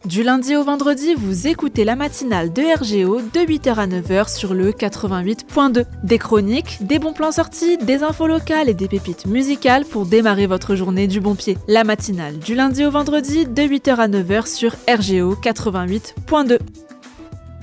Du lundi au vendredi, vous écoutez la matinale de RGO de 8h à 9h sur le 88.2. Des chroniques, des bons plans sortis, des infos locales et des pépites musicales pour démarrer votre journée du bon pied. La matinale du lundi au vendredi de 8h à 9h sur RGO 88.2.